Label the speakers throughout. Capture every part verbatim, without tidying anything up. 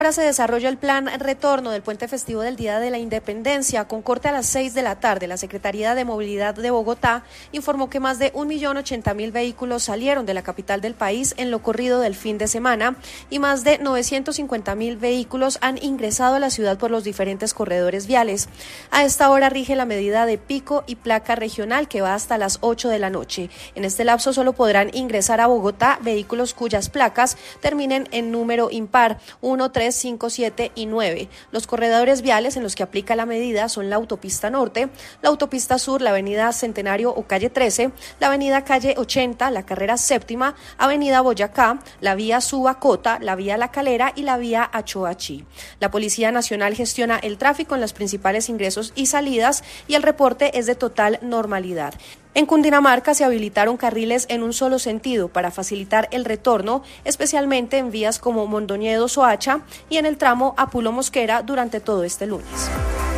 Speaker 1: Ahora se desarrolla el plan retorno del puente festivo del Día de la Independencia. Con corte a las seis de la tarde, la Secretaría de Movilidad de Bogotá informó que más de un millón ochenta mil vehículos salieron de la capital del país en lo corrido del fin de semana y más de novecientos cincuenta mil vehículos han ingresado a la ciudad por los diferentes corredores viales. A esta hora rige la medida de pico y placa regional que va hasta las ocho de la noche. En este lapso solo podrán ingresar a Bogotá vehículos cuyas placas terminen en número impar uno, tres, cinco, siete y nueve. Los corredores viales en los que aplica la medida son la autopista norte, la autopista sur, la avenida Centenario o calle trece, la avenida calle ochenta, la carrera séptima, avenida Boyacá, la vía Subacota, la vía La Calera y la vía Achoachí. La Policía Nacional gestiona el tráfico en los principales ingresos y salidas y el reporte es de total normalidad. En Cundinamarca se habilitaron carriles en un solo sentido para facilitar el retorno, especialmente en vías como Mondoñedo-Soacha y en el tramo Apulo-Mosquera durante todo este lunes.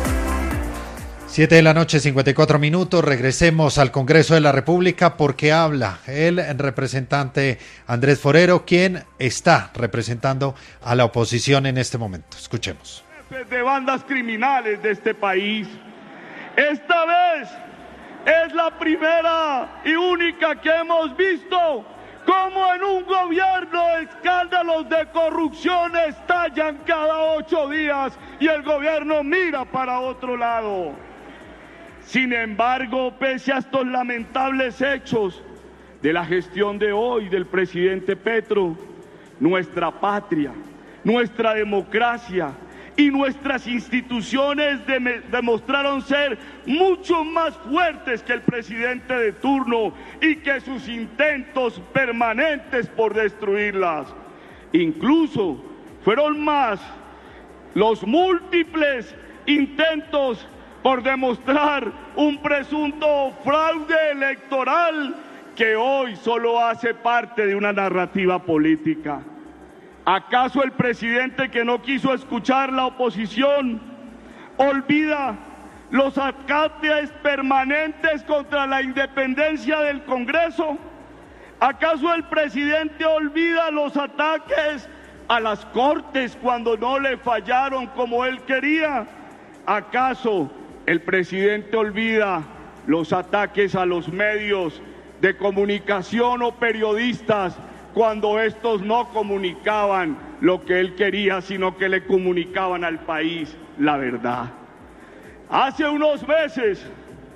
Speaker 2: Siete de la noche, cincuenta y cuatro minutos. Regresemos al Congreso de la República porque habla el representante Andrés Forero, quien está representando a la oposición en este momento. Escuchemos.
Speaker 3: Jefes de bandas criminales de este país. Esta vez es la primera y única que hemos visto cómo en un gobierno escándalos de corrupción estallan cada ocho días y el gobierno mira para otro lado. Sin embargo, pese a estos lamentables hechos de la gestión de hoy del presidente Petro, nuestra patria, nuestra democracia y nuestras instituciones de- demostraron ser mucho más fuertes que el presidente de turno y que sus intentos permanentes por destruirlas. Incluso fueron más los múltiples intentos por demostrar un presunto fraude electoral que hoy solo hace parte de una narrativa política. ¿Acaso el presidente, que no quiso escuchar la oposición, olvida los ataques permanentes contra la independencia del Congreso? ¿Acaso el presidente olvida los ataques a las Cortes cuando no le fallaron como él quería? ¿Acaso el presidente olvida los ataques a los medios de comunicación o periodistas cuando estos no comunicaban lo que él quería, sino que le comunicaban al país la verdad? Hace unos meses,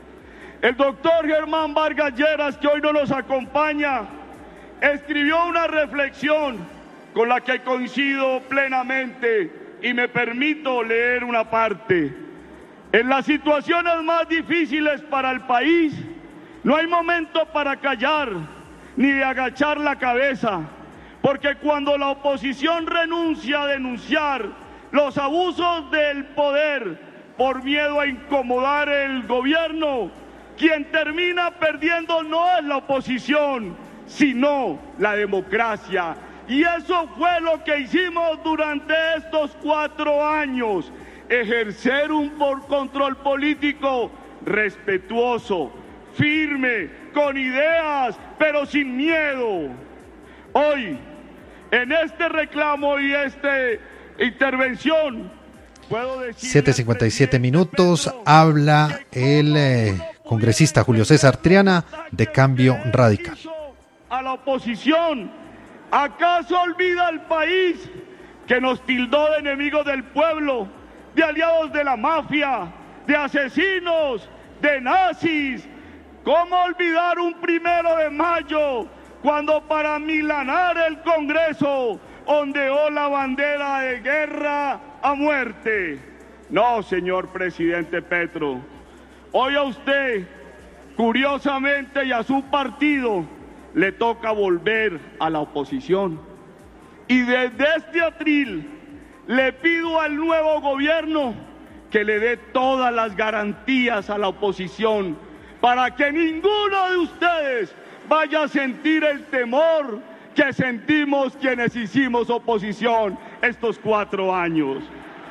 Speaker 3: el doctor Germán Vargas Lleras, que hoy no nos acompaña, escribió una reflexión con la que coincido plenamente y me permito leer una parte. En las situaciones más difíciles para el país, no hay momento para callar ni de agachar la cabeza, porque cuando la oposición renuncia a denunciar los abusos del poder por miedo a incomodar el gobierno, quien termina perdiendo no es la oposición, sino la democracia. Y eso fue lo que hicimos durante estos cuatro años, ejercer un por control político respetuoso, firme, con ideas, pero sin miedo. Hoy, en este reclamo y esta intervención, puedo decir...
Speaker 2: siete cincuenta y siete minutos, habla el eh, congresista Julio César Triana de Cambio Radical.
Speaker 3: A la oposición, ¿acaso olvida el país que nos tildó de enemigos del pueblo, de aliados de la mafia, de asesinos, de nazis? ¿Cómo olvidar un primero de mayo cuando para milanar el Congreso ondeó la bandera de guerra a muerte? No, señor presidente Petro. Hoy a usted, curiosamente, y a su partido, le toca volver a la oposición. Y desde este atril le pido al nuevo gobierno que le dé todas las garantías a la oposición para que ninguno de ustedes vaya a sentir el temor que sentimos quienes hicimos oposición estos cuatro años.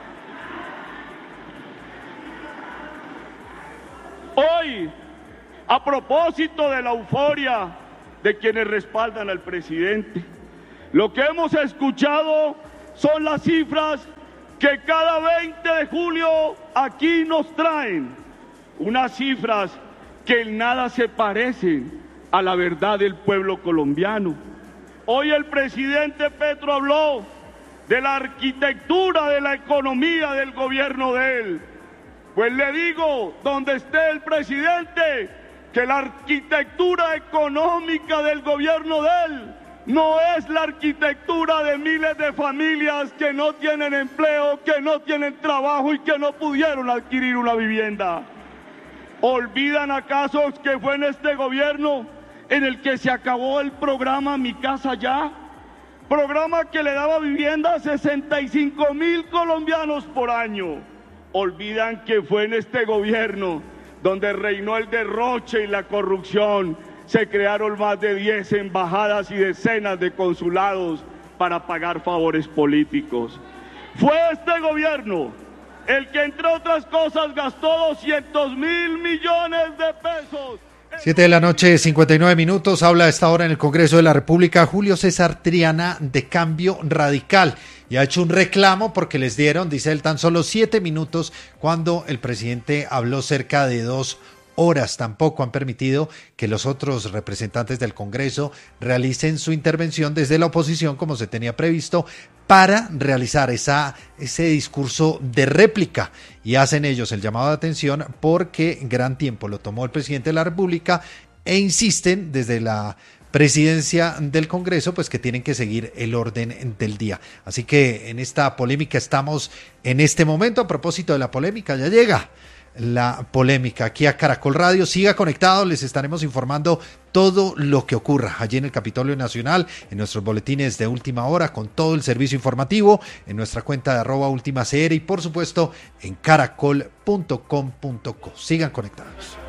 Speaker 3: Hoy, a propósito de la euforia de quienes respaldan al presidente, lo que hemos escuchado son las cifras que cada veinte de julio aquí nos traen. Unas cifras que en nada se parecen a la verdad del pueblo colombiano. Hoy el presidente Petro habló de la arquitectura de la economía del gobierno de él. Pues le digo, donde esté el presidente, que la arquitectura económica del gobierno de él no es la arquitectura de miles de familias que no tienen empleo, que no tienen trabajo y que no pudieron adquirir una vivienda. ¿Olvidan acaso que fue en este gobierno en el que se acabó el programa Mi Casa Ya? Programa que le daba vivienda a sesenta y cinco mil colombianos por año. Olvidan que fue en este gobierno donde reinó el derroche y la corrupción. Se crearon más de diez embajadas y decenas de consulados para pagar favores políticos. Fue este gobierno el que, entre otras cosas, gastó doscientos mil millones de pesos.
Speaker 2: Siete de la noche, cincuenta y nueve minutos. Habla a esta hora en el Congreso de la República Julio César Triana de Cambio Radical y ha hecho un reclamo porque les dieron, dice él, tan solo siete minutos cuando el presidente habló cerca de dos horas. Tampoco han permitido que los otros representantes del Congreso realicen su intervención desde la oposición como se tenía previsto para realizar esa, ese discurso de réplica, y hacen ellos el llamado de atención porque gran tiempo lo tomó el presidente de la República e insisten desde la presidencia del Congreso pues que tienen que seguir el orden del día. Así que en esta polémica estamos en este momento. A propósito de la polémica, ya llega la polémica aquí a Caracol Radio. Siga conectado, les estaremos informando todo lo que ocurra allí en el Capitolio Nacional, en nuestros boletines de última hora, con todo el servicio informativo, en nuestra cuenta de arroba última cr y por supuesto en caracol punto com punto co. Sigan conectados.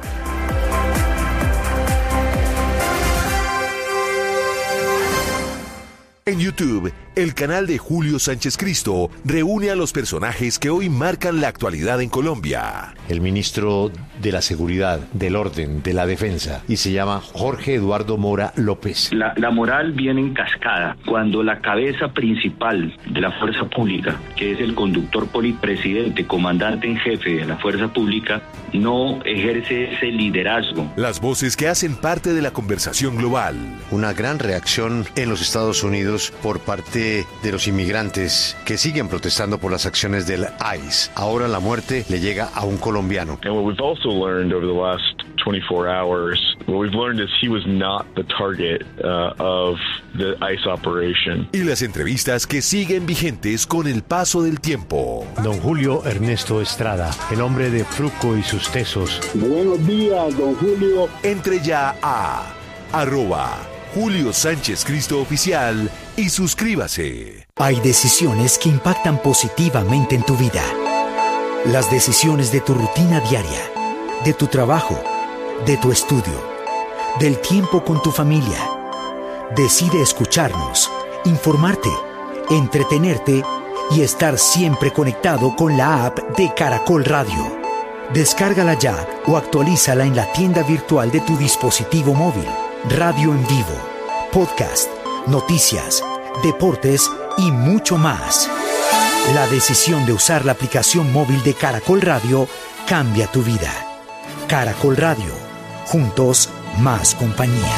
Speaker 4: En YouTube, el canal de Julio Sánchez Cristo reúne a los personajes que hoy marcan la actualidad en Colombia.
Speaker 5: El ministro de la Seguridad, del Orden, de la Defensa, y se llama Jorge Eduardo Mora López.
Speaker 6: La, la moral viene en cascada cuando la cabeza principal de la fuerza pública, que es el conductor polipresidente, comandante en jefe de la fuerza pública, no ejerce ese liderazgo.
Speaker 4: Las voces que hacen parte de la conversación global.
Speaker 5: Una gran reacción en los Estados Unidos por parte de los inmigrantes que siguen protestando por las acciones del I C E. Ahora la muerte le llega a un colombiano.
Speaker 7: And what we've also learned over the last twenty-four hours, what we've learned is he was not the target uh, of the I C E operation.
Speaker 4: Y las entrevistas que siguen vigentes con el paso del tiempo.
Speaker 5: Don Julio Ernesto Estrada, el hombre de Fruco y sus tesos.
Speaker 8: Buenos días, don Julio.
Speaker 4: Entre ya a arroba Julio Sánchez Cristo Oficial y suscríbase.
Speaker 9: Hay decisiones que impactan positivamente en tu vida. Las decisiones de tu rutina diaria, de tu trabajo, de tu estudio, del tiempo con tu familia. Decide escucharnos, informarte, entretenerte y estar siempre conectado con la app de Caracol Radio. Descárgala ya o actualízala en la tienda virtual de tu dispositivo móvil. Radio en vivo, podcast, noticias, deportes y mucho más. La decisión de usar la aplicación móvil de Caracol Radio cambia tu vida. Caracol Radio, juntos más compañía.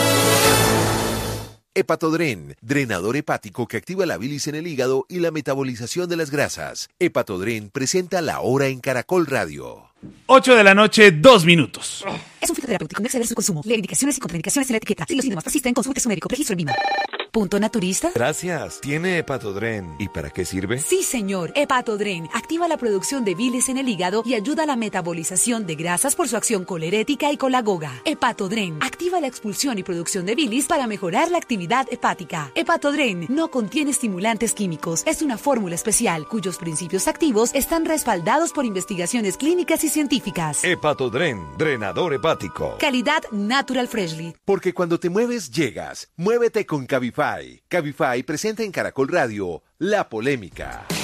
Speaker 4: Hepatodren, drenador hepático que activa la bilis en el hígado y la metabolización de las grasas. Hepatodren presenta La Hora en Caracol Radio.
Speaker 10: ocho de la noche, dos minutos.
Speaker 11: Es un fitoterapéutico, no exceder su consumo. Lee indicaciones y contraindicaciones en la etiqueta. Si los síntomas persisten, consulte a su médico. Registro en Vima. ¿Punto naturista?
Speaker 4: Gracias. ¿Tiene Hepatodren? ¿Y para qué sirve?
Speaker 11: Sí, señor. Hepatodren activa la producción de bilis en el hígado y ayuda a la metabolización de grasas por su acción colerética y colagoga. Hepatodren activa la expulsión y producción de bilis para mejorar la actividad hepática. Hepatodren no contiene estimulantes químicos. Es una fórmula especial cuyos principios activos están respaldados por investigaciones clínicas y científicas.
Speaker 4: Hepatodren, drenador hepático.
Speaker 11: Calidad Natural Freshly.
Speaker 4: Porque cuando te mueves, llegas. Muévete con Cabify. Cabify presenta en Caracol Radio La Polémica.